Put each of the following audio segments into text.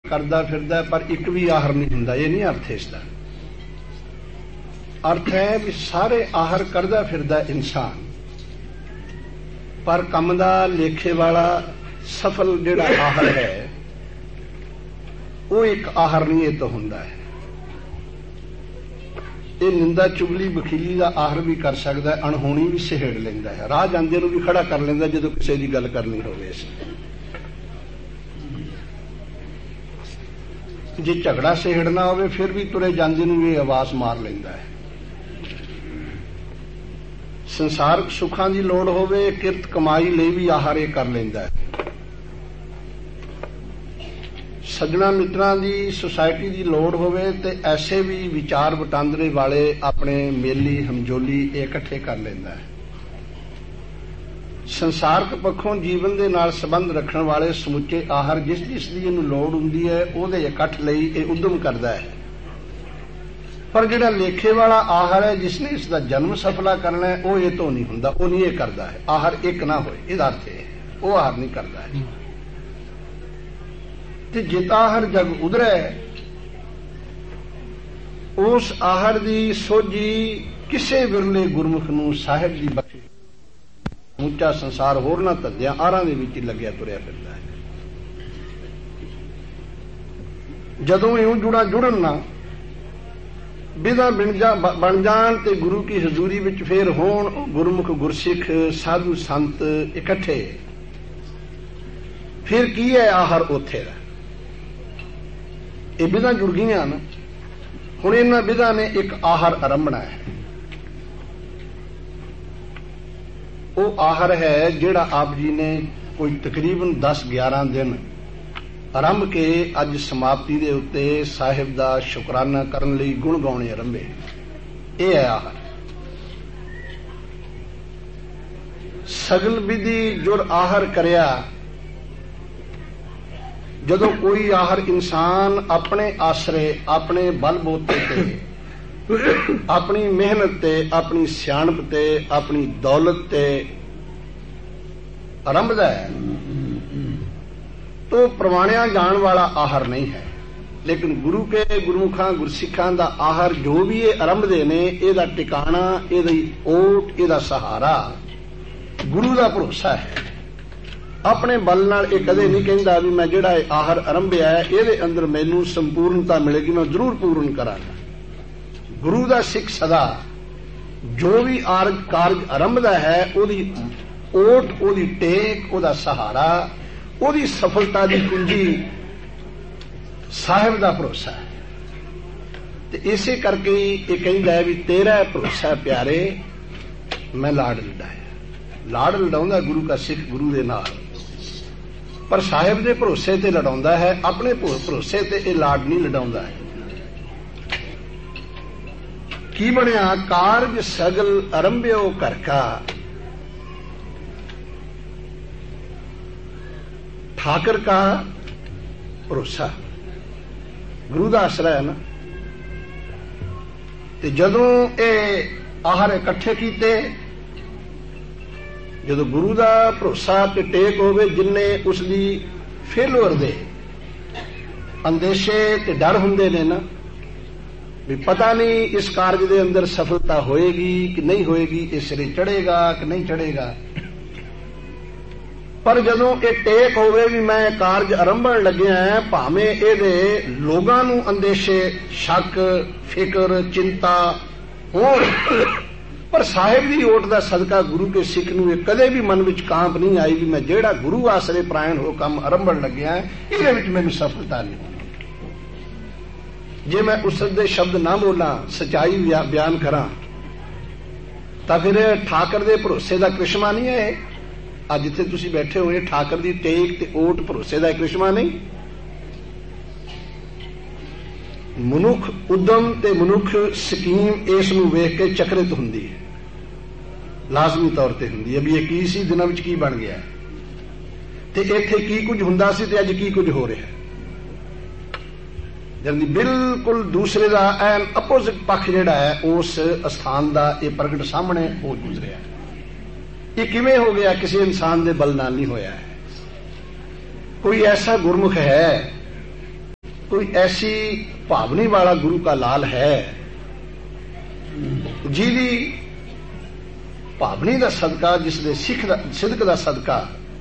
करदा फिरदा पर एक भी आहर नहीं हुंदा। ये नहीं अर्थ है इसका। अर्थ है भी सारे आहर करदा फिरदा इंसान पर कम दा लेखे वाला सफल जिहड़ा आहर है वो एक आहर नहीं ये तो हुंदा है। ये निंदा चुगली वकीली का आहर भी कर सकता है, अणहोनी भी सहेड़ लेंदा है, राह जांदे नूं भी खड़ा कर लेंदा जदों किसी की गल करनी होवे। जे झगड़ा सहेड़ना होवे फिर भी तुरे जांदे नूं भी आवाज मार लेंदा है। संसारक सुखां दी लोड़ होवे किरत कमाई लई भी आहर ये कर लेंदा है। सज्जणा मित्रां दी सोसाइटी दी लोड़ होवे ते ऐसे भी विचार वटांदरे वाले अपने मेली हमजोली इकट्ठे कर लेंदा है। संसारक पक्षों जीवन दे नाल संबंध रखण वाले समुचे आहर जिस जिस दी इहनूं लोड़ हुंदी है उहदे इकट्ठ लई इह उद्यम करदा है। पर जिहड़ा लेखे वाला आहर है जिसने इसका जन्म सफला करना है वो ये तो नहीं हुंदा, वो नहीं ये करदा है। आहर एक ना होए इहदा अर्थ है वो आहर नहीं करदा है। ते जिता आहर जग उधरे उस आहर दी सोझी किसे विरले गुरमुख नूं साहिब दी बख्शिश ऊंचा संसार होरना धंधियां आहारां दे विच लग्या तुरिया फिरदा है। जदों इउं जुड़न ना बिदा बन जाण ते गुरु की हजूरी विच फेर होण गुरमुख गुरसिख साधु संत इकट्ठे फिर की है आहर उत्थे दा। ये बिदा जुड़ गईयां ना हुण इन्हां बिदा ने एक आहर आरंभना है। वो आहर है जिहड़ा आप जी ने कोई तकरीबन 10-11 दिन आरंभ के अज समाप्ति दे उत्ते साहिब दा शुकराना करन लई गुण गाउणे आरंभे। ये है आहर। सगल विधि जुर आहर करया। जदों कोई आहर इंसान अपने आसरे अपने बलबोते ते अपनी मेहनत ते अपनी सियाणप ते अपनी दौलत ते आरंभदा है तो प्रवाणिया जाण वाला आहर नहीं है। लेकिन गुरु के गुरमुखां गुरसिखां दा आहर जो भी ये आरंभदे ने इहदा टिकाणा इहदी ओट इहदा सहारा गुरु दा भरोसा है। अपने बल नाल ये कदे नहीं कहंदा भी मैं जिहड़ा आहर आरंभिया है इहदे अंदर मैनूं संपूर्णता मिलेगी मैं जरूर पूर्ण करांगा। गुरु दा सिख सदा जो भी कारज आरंभदा है ओदी ओट ओदी टेक ओदा सहारा ओदी सफलता दी कुंजी साहिब दा भरोसा है। ते इसे करके ही ये कहंदा है भी तेरा भरोसा प्यारे मैं लाड़ लड़ाया। लाड़ लड़ाउंदा गुरु का सिख गुरु दे नाल पर साहिब दे भरोसे ते लड़ाउंदा है, अपने भरोसे ते ये लाड़ नहीं लड़ाउंदा है। की बनिया कारज सगल आरंभ्यो घर का ठाकर का भरोसा गुरु का आसरा है ना। ते जदों ये आहर इकट्ठे कीते जदों गुरु का भरोसा ते टेक होवे जिन्ने उसकी फेलुअर दे अंदेशे ते डर हुंदे ने ना भी पता नहीं इस कारज के अंदर सफलता होएगी कि नहीं होएगी, इस सिरे चढ़ेगा कि नहीं चढ़ेगा। पर जदों ये टेक होवे भी मैं कारज आरंभण लग्या है भावें इहदे लोगां नूं अंदेशे शक फिक्र चिंता होण पर साहिब की ओट का सदका गुरु के सिख नूं कदे भी मन विच कांप नहीं आई भी मैं जिहड़ा गुरु आसरे परायण हो काम आरंभण लग्या है इहदे विच मैनूं सफलता नहीं। जे मैं उस दे शब्द ना बोला सच्चाई बयान करा तो फिर ठाकर दे भरोसे का करिश्मा नहीं है। अज जिथे तुसीं बैठे हो ठाकर दी टेक ते ओट भरोसे का करिश्मा नहीं। मनुख उद्यम ते मनुख स्कीम इस नूं वेख के चकरित हुंदी है, लाजमी तौर पर हुंदी है भी ये की सी दिनां विच की बन गया ते इत्थे की कुछ हुंदा सी ते अज की कुछ हो रहा है। जल्दी बिल्कुल दूसरे का एन अपोजिट पक्ष जिहड़ा है उस स्थान का यह प्रगट सामने हो गुजरिया। ये किवें हो गया? किसी इंसान के बल नाल नहीं होया है। कोई ऐसा गुरमुख है कोई ऐसी भावनी वाला गुरु का लाल है जिहदी भावनी का सदका, जिसके सिदक का सदका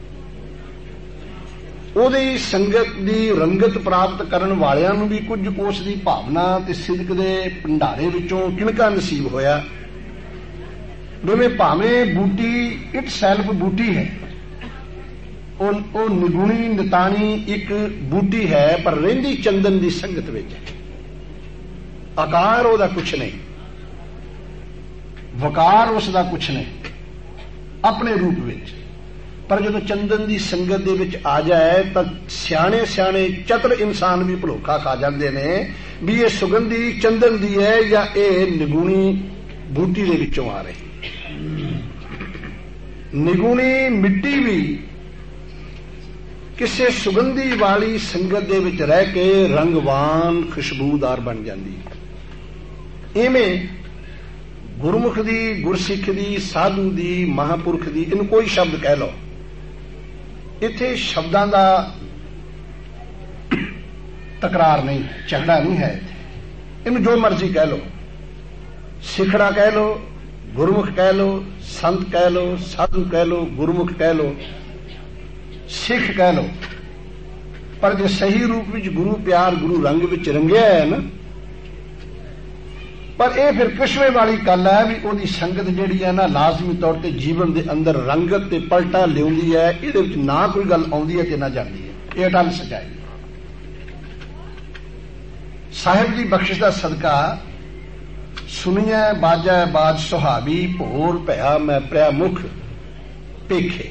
ਉਹਦੀ ਸੰਗਤ ਦੀ ਰੰਗਤ ਪ੍ਰਾਪਤ ਕਰਨ ਵਾਲਿਆਂ ਨੂੰ ਵੀ ਕੁਝ ਉਸ ਦੀ ਭਾਵਨਾ ਤੇ ਸਿਦਕ ਦੇ ਭੰਡਾਰੇ ਵਿੱਚੋਂ ਕਿਣਕਾ ਨਸੀਬ ਹੋਇਆ। ਜਿਵੇਂ ਭਾਵੇਂ ਬੂਟੀ ਇਟ ਸੈਲਫ ਬੂਟੀ ਹੈ, ਉਹ ਨਿਗੁਣੀ ਨਿਤਾਣੀ ਇੱਕ ਬੂਟੀ ਹੈ, ਪਰ ਰਹਿੰਦੀ ਚੰਦਨ ਦੀ ਸੰਗਤ ਵਿੱਚ ਹੈ। ਆਕਾਰ ਉਹਦਾ ਕੁਛ ਨਹੀਂ, ਵਕਾਰ ਉਸ ਦਾ ਕੁਛ ਨਹੀਂ ਆਪਣੇ ਰੂਪ ਵਿੱਚ, पर जो चंदन की संगत दे विच आ जाए तो सियाने सियाने चतुर इंसान भी भुलोखा खा जाते ने भी ये सुगंधी चंदन दी है या ये निगुणी बूटी दे विचों आ रही। निगुणी मिट्टी भी किसी सुगंधी वाली संगत दे विच रह के रंगवान खुशबूदार बन जाती है। इवें गुरमुख दी, गुरसिख दी, साधु दी, महापुरख दी, इनू कोई शब्द कह लो, इत्थे शब्दां दा तकरार नहीं, झगड़ा नहीं है। इनू जो मर्जी कह लो, सिखड़ा कह लो, गुरमुख कह लो, संत कह लो, साधु कह लो, गुरमुख कह लो, सिख कह लो, पर जो सही रूप विच गुरु प्यार गुरु रंग विच रंगिया है ना, पर यह फिर किस्मे वाली गल है भी उसकी संगत जिहड़ी है ना लाजमी तौर पर जीवन के अंदर रंगत ते पलटा लियाउंदी है। इहदे विच ना कोई गल आउंदी है ते ना जांदी है, यह अटल सच्चाई। साहिब की बख्शिश का सदका सुनिया बाजा बाज सुहावी भोर भया मैं प्रिया मुख पेखे।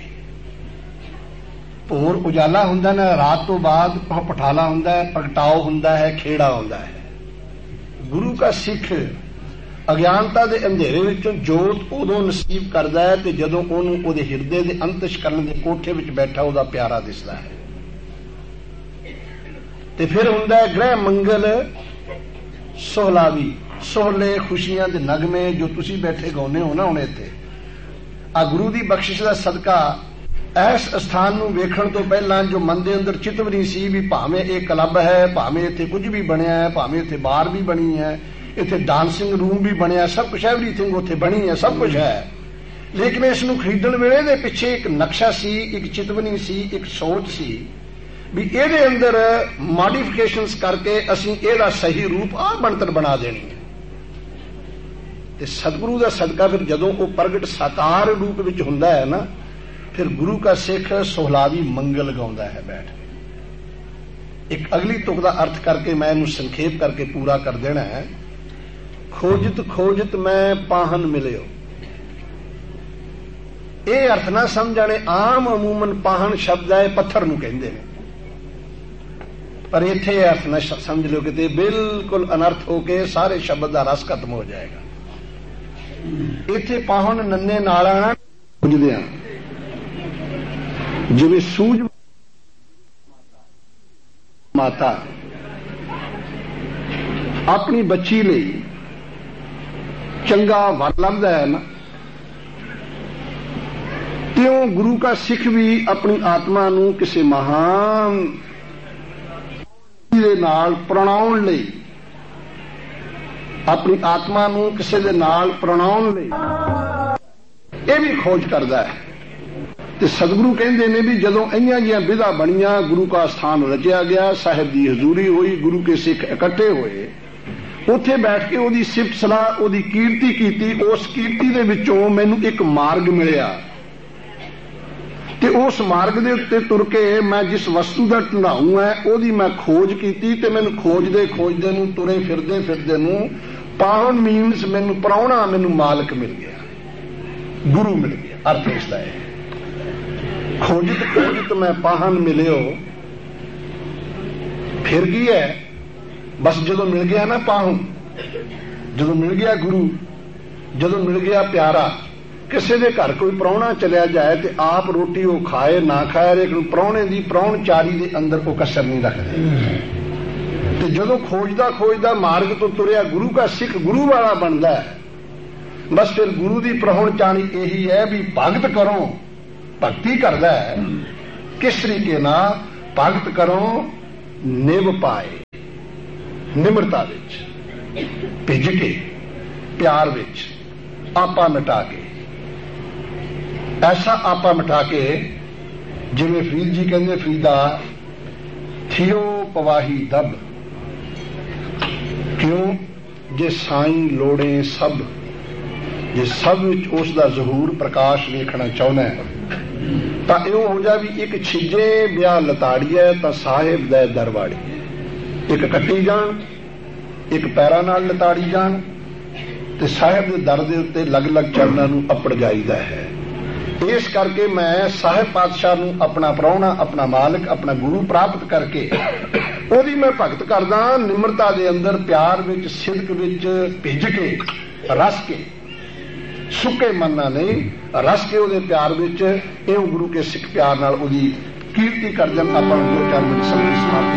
भोर उजाला हुंदा ना, रात तो बाद पठाला हुंदा है, प्रगटाओ हुंदा है, खेड़ा हुंदा है। गुरु का सिख अज्ञानता के अंधेरे विचों जोत उदों नसीब करता है ते जदों उहनूं उहदे हिरदे दे अंतशकरण के कोठे विच बैठा उहदा प्यारा दिसदा है। ते फिर हुंदा है ग्रह मंगल सोहलावी, सोहले खुशियां दे नगमे जो तुसीं बैठे गाउने हो ना हुण इत्थे। आ गुरु की बख्शिश का सदका इस स्थान नूं वेखण तो पहलां जो मन दे अंदर चितवनी सी भी भावें एक क्लब है, भावें इत्थे कुछ भी बनिया है, भावें इत्थे बार भी बनी है, इत्थे डांसिंग रूम भी बनिया, सब कुछ एवरीथिंग उत्थे बनी है, सब कुछ है, लेकिन इस नूं खरीदण वेले दे पिछे एक नक्शा सी, एक चितवनी सी, एक सोच सी भी इहदे अंदर मॉडिफिकेशनस करके असीं इहदा सही रूप आ बनतर बना देनी है। ते सतगुरु दा सदका फिर जदों वो प्रगट साकार रूप विच हुंदा है ना, फिर गुरु का सिख सोहलावी मंगल गाउंदा है बैठ। एक अगली तुक का अर्थ करके मैं इनू संखेप करके पूरा कर देना है। खोजत खोजत मैं पाहन मिलियो, ये अर्थ ना समझाने आम अमूमन पाहन शब्द है पत्थर नू कहंदे ने, पर इत्थे अर्थ ना समझ लो कि बिल्कुल अनर्थ होके सारे शब्द का रस खत्म हो जाएगा। इत्थे पाहन नन्ने नाला ना खोजदे आ, जिवें सूझ माता अपनी बच्ची लई चंगा वर लभदा है ना, त्यों गुरु का सिख भी अपनी आत्मा नूं किसी महान दे नाल प्रणाउण लई, अपनी आत्मा नूं किसी दे नाल प्रणाउण लई यह भी खोज करदा है। ते सतगुरु कहते ने भी जदों इन्हां जिहां विधा बनियां, गुरु का स्थान रचिया गया, साहिब की हजूरी हुई, गुरु के सिख इकट्ठे होए, उत्थे बैठ के ओदी सिफत सलाह ओदी कीर्ति कीती, उस कीर्ति दे विचों मैनूं एक मार्ग मिलिया ते उस मार्ग दे उत्ते तुर के मैं जिस वस्तु दा ढंढाऊ है ओदी मैं खोज कीती ते मैनूं खोजदे खोजदे नूं तुरे फिरदे फिरदे नूं पावन मीनस मैनूं प्राहुणा मैनूं मालक मिल गया, गुरु मिल गया। अर्थ इसदा है खोजत खोजत मैं पाहन मिलियो। फिर की है बस जदों मिल गया ना पाहुन, जदों मिल गया गुरु, जदों मिल गया प्यारा, किसी के घर कोई प्राहुणा चलिया जाए तो आप रोटी वो खाए ना खाए, लेकिन प्राहुणे की प्राहुणचारी के अंदर वो कसर नहीं रखते। तो जदों खोजदा खोजदा मार्ग तो तुरिया गुरु का सिख गुरु वाला बनता है, बस फिर गुरु की प्राहुणचारी यही है भी भगत करो, भक्ति करदा है किस तरीके ना भगत करो निभ पाए। ਨਿਮਰਤਾ ਵਿੱਚ, ਭਿੱਜ ਕੇ, ਪਿਆਰ ਵਿੱਚ, ਆਪਾ ਮਿਟਾ ਕੇ, ਐਸਾ ਆਪਾ ਮਿਟਾ ਕੇ ਜਿਵੇਂ ਫਰੀਦ ਜੀ ਕਹਿੰਦੇ, ਫਰੀਦਾ ਥਿਓ ਪਵਾਹੀ ਦਬ, ਕਿਉਂ ਜੇ ਸਾਈਂ ਲੋੜੇ ਸਭ, ਜੇ ਸਭ ਵਿੱਚ ਉਸ ਦਾ ਜ਼ਹੂਰ ਪ੍ਰਕਾਸ਼ ਵੇਖਣਾ ਚਾਹੁੰਦਾ ਹੈ ਤਾਂ ਇਉਂ ਹੋ ਜਾ ਵੀ ਇੱਕ ਛਿੱਜੇ ਵਿਆਹ ਲਤਾੜੀਏ ਤਾਂ ਸਾਹਿਬ ਦਾ ਦਰਵਾੜੀ, ਇੱਕ ਕੱਟੀ ਜਾਣ, ਇੱਕ ਪੈਰਾਂ ਨਾਲ ਲਤਾੜੀ ਜਾਣ ਤੇ ਸਾਹਿਬ ਦੇ ਦਰ ਦੇ ਉੱਤੇ ਲੱਗ-ਲੱਗ ਚਰਨਾਂ ਨੂੰ ਅੱਪੜ ਜਾਈਦਾ ਹੈ। ਇਸ ਕਰਕੇ ਮੈਂ ਸਾਹਿਬ ਪਾਤਸ਼ਾਹ ਨੂੰ ਆਪਣਾ ਪ੍ਰਾਹੁਣਾ, ਆਪਣਾ ਮਾਲਕ, ਆਪਣਾ ਗੁਰੂ ਪ੍ਰਾਪਤ ਕਰਕੇ ਉਹਦੀ ਮੈਂ ਭਗਤ ਕਰਦਾ, ਨਿਮਰਤਾ ਦੇ ਅੰਦਰ, ਪਿਆਰ ਵਿੱਚ, ਸਿਦਕ ਵਿੱਚ, ਭਿੱਜ ਕੇ, ਰਸ ਕੇ, ਸੁੱਕੇ ਮਨ ਨਾਲ ਨਹੀਂ, ਰਸ ਕੇ ਉਹਦੇ ਪਿਆਰ ਵਿੱਚ, ਇਹ ਗੁਰੂ ਕੇ ਸਿੱਖ ਪਿਆਰ ਨਾਲ ਉਹਦੀ ਕੀਰਤੀ ਕਰ ਜਨ। ਆਪਾਂ ਨੂੰ 2-4 ਮਿੰਟ ਸਮੇਂ ਸਮਾਪਤੀ